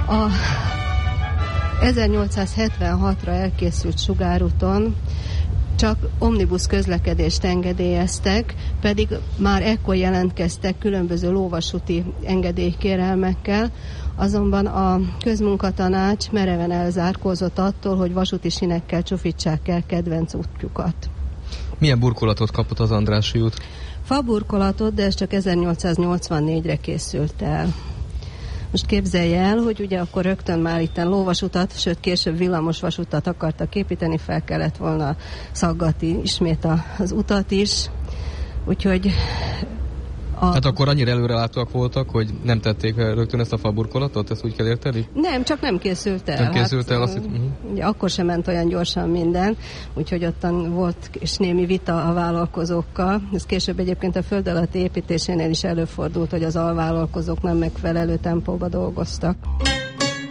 A 1876-ra elkészült sugárúton csak omnibus közlekedést engedélyeztek, pedig már ekkor jelentkeztek különböző lóvasúti engedélykérelmekkel, azonban a közmunkatanács mereven elzárkózott attól, hogy vasúti sinekkel csúfítsák el kedvenc útjukat. Milyen burkolatot kapott az Andrássy út? Faburkolatot, de ez csak 1884-re készült el. Most képzelje el, hogy ugye akkor rögtön már itten lóvasutat, sőt később villamosvasutat akartak építeni, fel kellett volna szaggatni ismét az utat is, úgyhogy... Hát akkor annyira előrelátóak voltak, hogy nem tették rögtön ezt a faburkolatot? Ezt úgy kell érteni? Nem, csak nem készült el. Nem készült el, azt ugye akkor sem ment olyan gyorsan minden, úgyhogy ottan volt és némi vita a vállalkozókkal. Ez később egyébként a föld alatti építésénél is előfordult, hogy az alvállalkozók nem megfelelő tempóba dolgoztak.